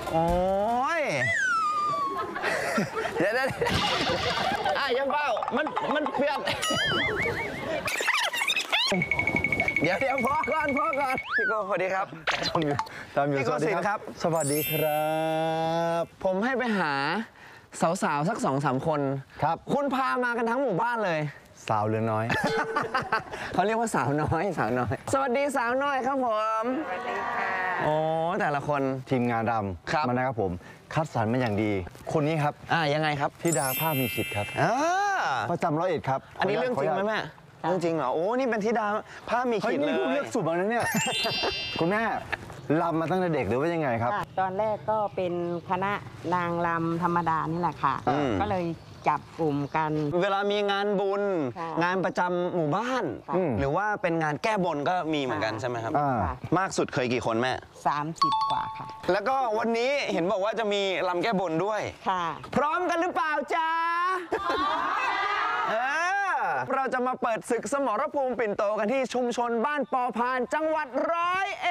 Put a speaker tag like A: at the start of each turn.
A: โอ้ยเดี๋ยวยังเป้ามันเปลี่ยนเดี๋ยวพอก่อนพี่โก้สวัสดีครับ
B: ตามอยู่
A: พี่โก้ศิลป์ครับ
B: สวัสดีครับ
A: ผมให้ไปหาสาวๆสัก 2-3 คน
B: ครับ
A: คุณพามากันทั้งหมู่บ้านเลย
B: สาวเหลือน้อย
A: เขาเรียกว่าสาวน้อย สวัสดีสาวน้อยครับผมสวัสดีค่ะโอ้แต่ละคน
B: ทีมงาน
A: ครับ
B: มานะครับผมคัดสรรมาอย่างดี คนนี้ครับ
A: ยังไงครับ
B: ธิดาภาพมีขิดครับ ประจำ101ครับ
A: อันนี้เรื่องจริงไหมแม่เรื่องจริงเหรอโอ้นี่เป็นธิดาผ้ามี
B: เฮ้ย
A: ขีดเล
B: นี่
A: ย
B: เลือกสูบมาแล้วเนี่ย คุณแม่ลำมาตั้งแต่เด็กหรือว่ายังไงครับ
C: ตอนแรกก็เป็นคณะนางรำธรรมดานี่แหละค่ะ ก็เลยจับกลุ่มกัน
A: เวลามีงานบุญ
C: ค่ะ
A: งานประจำหมู่บ้าน
C: ค่ะ
A: หรือว่าเป็นงานแก้บนก็มีเหมือนกันใช่ไหมครับ
C: ค่ะ
A: มากสุดเคยกี่คนแม่
C: 30 กว่าค่ะ
A: แล้วก็วันนี้เห็นบอกว่าจะมีลำแก้บนด้วย
C: ค่ะ
A: พร้อมกันหรือเปล่าจ๊ะเราจะมาเปิดศึกสมรภูมิปิ่นโตกันที่ชุมชนบ้านปอพานจังหวัด101